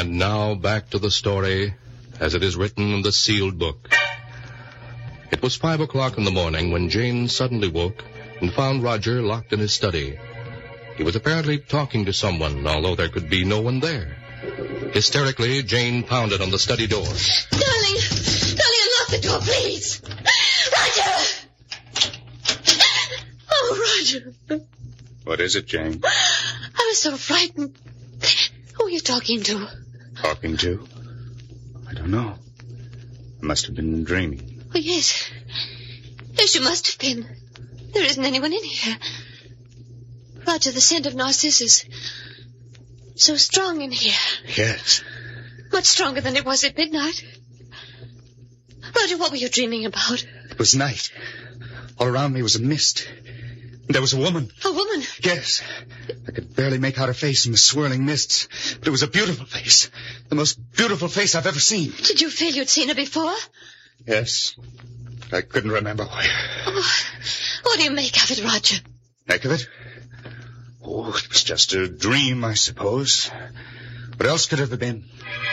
And now back to the story as it is written in the sealed book. It was 5 o'clock in the morning when Jane suddenly woke and found Roger locked in his study. He was apparently talking to someone, although there could be no one there. Hysterically, Jane pounded on the study door. Darling, unlock the door, please. Roger! Oh, Roger. What is it, Jane? I was so frightened. Who are you talking to? Talking to? I don't know. I must have been dreaming. Oh, yes. Yes, you must have been. There isn't anyone in here. Roger, the scent of narcissus. So strong in here. Yes. Much stronger than it was at midnight. Roger, what were you dreaming about? It was night. All around me was a mist. There was a woman. A woman? Yes. I could barely make out her face in the swirling mists. But it was a beautiful face. The most beautiful face I've ever seen. Did you feel you'd seen her before? Yes. I couldn't remember where. Oh, what do you make of it, Roger? Make of it? Oh, it was just a dream, I suppose. What else could it have been?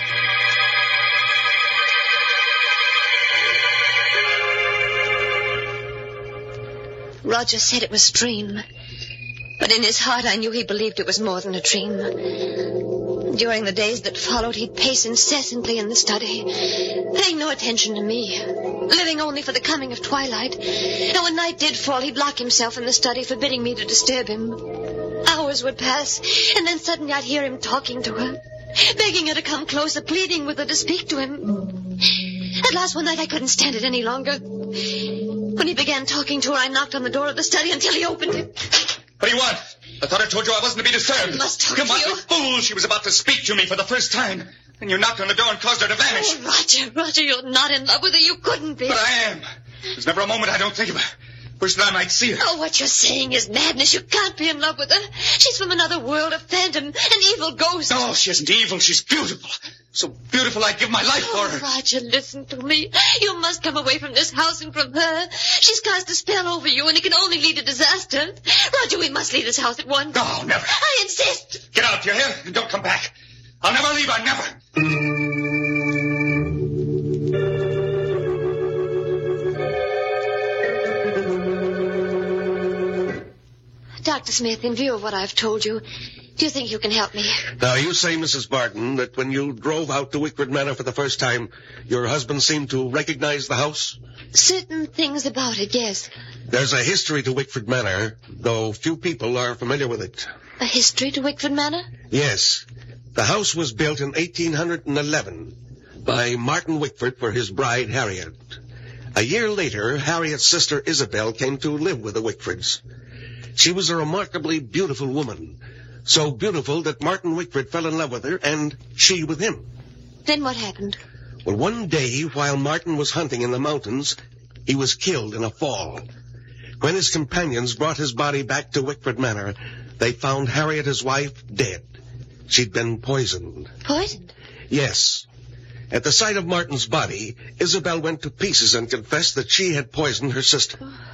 Roger said it was a dream. But in his heart, I knew he believed it was more than a dream. During the days that followed, he'd pace incessantly in the study, paying no attention to me, living only for the coming of twilight. And when night did fall, he'd lock himself in the study, forbidding me to disturb him. Hours would pass, and then suddenly I'd hear him talking to her, begging her to come closer, pleading with her to speak to him. At last one night I couldn't stand it any longer. When he began talking to her, I knocked on the door of the study until he opened it. What do you want? I thought I told you I wasn't to be disturbed. I must talk you to you. You fool! She was about to speak to me for the first time. And you knocked on the door and caused her to vanish. Oh, Roger, you're not in love with her. You couldn't be. But I am. There's never a moment I don't think of her. Wish that I might see her. Oh, what you're saying is madness. You can't be in love with her. She's from another world, a phantom, an evil ghost. No, she isn't evil. She's beautiful. So beautiful I'd give my life for her. Roger, listen to me. You must come away from this house and from her. She's cast a spell over you, and it can only lead to disaster. Roger, we must leave this house at once. No, never. I insist. Get out, you hear? And don't come back. I'll never leave her, never. Dr. Smith, in view of what I've told you, do you think you can help me? Now, you say, Mrs. Barton, that when you drove out to Wickford Manor for the first time, your husband seemed to recognize the house? Certain things about it, yes. There's a history to Wickford Manor, though few people are familiar with it. A history to Wickford Manor? Yes. The house was built in 1811 by Martin Wickford for his bride, Harriet. A year later, Harriet's sister Isabel came to live with the Wickfords. She was a remarkably beautiful woman, so beautiful that Martin Wickford fell in love with her, and she with him. Then what happened? Well, one day, while Martin was hunting in the mountains, he was killed in a fall. When his companions brought his body back to Wickford Manor, they found Harriet, his wife, dead. She'd been poisoned. Poisoned? Yes. At the sight of Martin's body, Isabel went to pieces and confessed that she had poisoned her sister.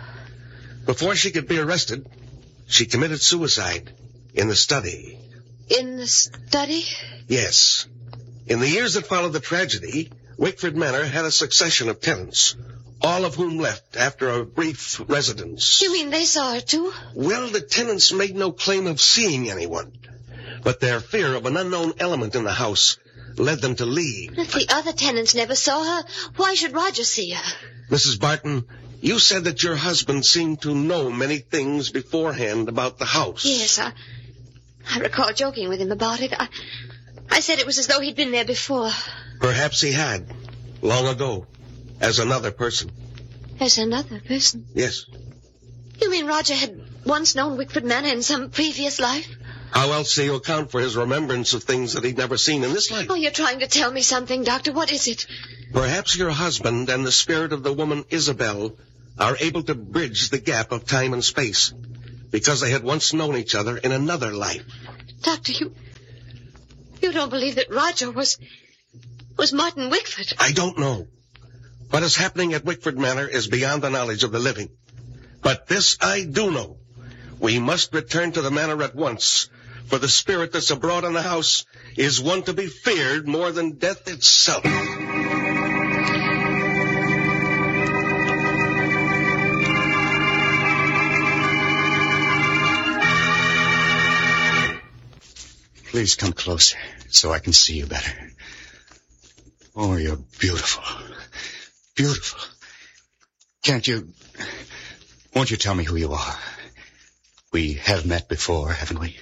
Before she could be arrested, she committed suicide in the study. In the study? Yes. In the years that followed the tragedy, Wickford Manor had a succession of tenants, all of whom left after a brief residence. You mean they saw her, too? Well, the tenants made no claim of seeing anyone, but their fear of an unknown element in the house led them to leave. If the other tenants never saw her, why should Roger see her? Mrs. Barton, you said that your husband seemed to know many things beforehand about the house. Yes, I recall joking with him about it. I said it was as though he'd been there before. Perhaps he had, long ago, as another person. As another person? Yes. You mean Roger had once known Wickford Manor in some previous life? How else do you account for his remembrance of things that he'd never seen in this life? Oh, you're trying to tell me something, Doctor. What is it? Perhaps your husband and the spirit of the woman Isabel are able to bridge the gap of time and space, because they had once known each other in another life. Doctor, you don't believe that Roger was Martin Wickford? I don't know. What is happening at Wickford Manor is beyond the knowledge of the living. But this I do know. We must return to the manor at once, for the spirit that's abroad in the house is one to be feared more than death itself. Please come closer so I can see you better. Oh, you're beautiful. Beautiful. Won't you tell me who you are? We have met before, haven't we?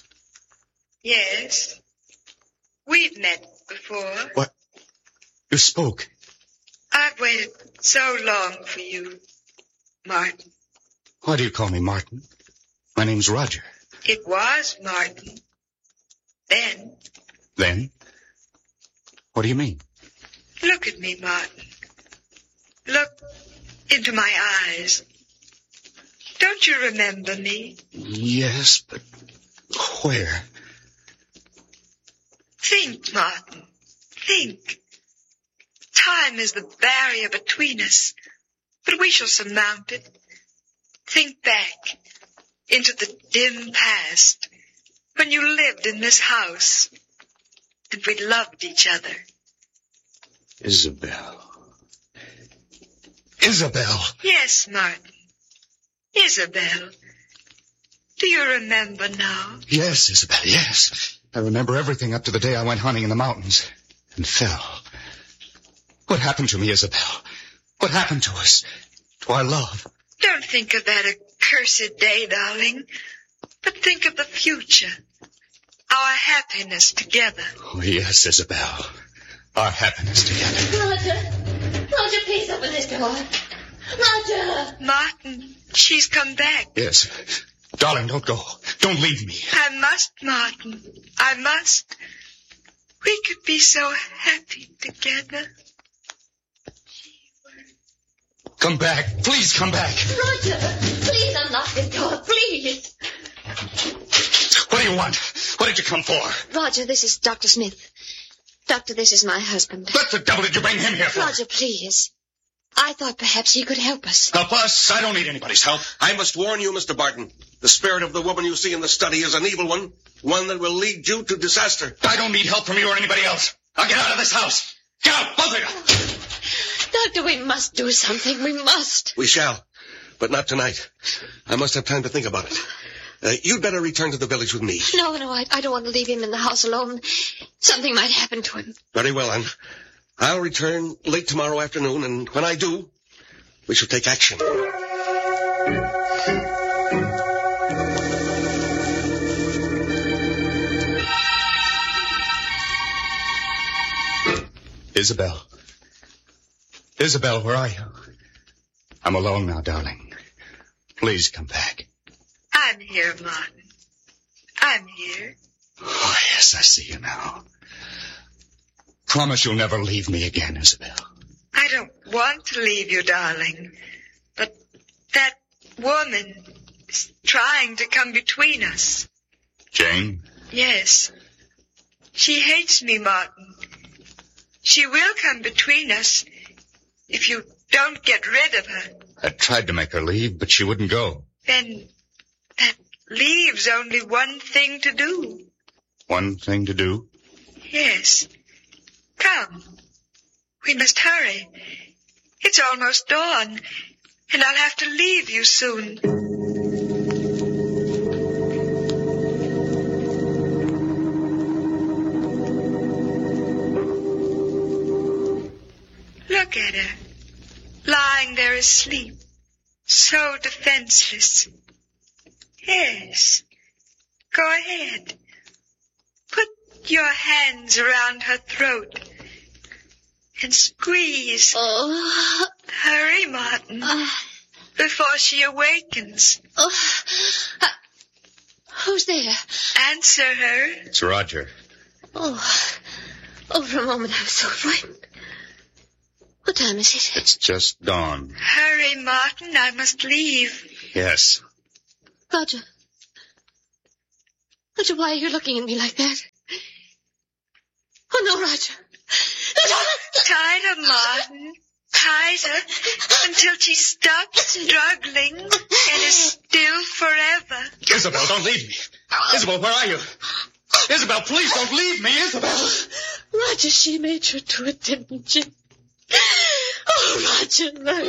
Yes. We've met before. What? You spoke. I've waited so long for you, Martin. Why do you call me Martin? My name's Roger. It was Martin. Then? Then? What do you mean? Look at me, Martin. Look into my eyes. Don't you remember me? Yes, but where? Think, Martin. Think. Time is the barrier between us, but we shall surmount it. Think back into the dim past when you lived in this house and we loved each other. Isabel. Isabel! Yes, Martin. Isabel. Do you remember now? Yes, Isabel, yes. I remember everything up to the day I went hunting in the mountains and fell. What happened to me, Isabel? What happened to us? To our love? Don't think of that accursed day, darling, but think of the future. Our happiness together. Oh, yes, Isabel. Our happiness together. Roger, please open this door. Roger! Martin, she's come back. Yes. Darling, don't go. Don't leave me. I must, Martin. I must. We could be so happy together. Come back. Please come back. Roger, please unlock this door, please. What do you want? What did you come for? Roger, this is Dr. Smith. Doctor, this is my husband. What the devil did you bring him here for? Roger, please. I thought perhaps he could help us. Help us? I don't need anybody's help. I must warn you, Mr. Barton. The spirit of the woman you see in the study is an evil one that will lead you to disaster. I don't need help from you or anybody else. I'll get out of this house. Get out, both of you. Doctor, we must do something. We must. We shall, but not tonight. I must have time to think about it. You'd better return to the village with me. No, I don't want to leave him in the house alone. Something might happen to him. Very well, then. I'll return late tomorrow afternoon, and when I do, we shall take action. Isabel. Isabel, where are you? I'm alone now, darling. Please come back. I'm here, Martin. I'm here. Oh, yes, I see you now. Promise you'll never leave me again, Isabel. I don't want to leave you, darling. But that woman is trying to come between us. Jane? Yes. She hates me, Martin. She will come between us if you don't get rid of her. I tried to make her leave, but she wouldn't go. Then that leaves only one thing to do. One thing to do? Yes. Come. We must hurry. It's almost dawn, and I'll have to leave you soon. Look at her, lying there asleep, so defenseless. Yes, go ahead. Put your hands around her throat and squeeze. Oh. Hurry, Martin, before she awakens. Who's there? Answer her. It's Roger. Oh, for a moment I was so frightened. What time is it? It's just dawn. Hurry, Martin, I must leave. Yes. Roger. Roger, why are you looking at me like that? Oh, no, Roger. Tighter, Martin. Tighter until she stops struggling and is still forever. Isabel, don't leave me. Isabel, where are you? Isabel, please don't leave me, Isabel. Roger, she made you do it, didn't she? Oh, Roger.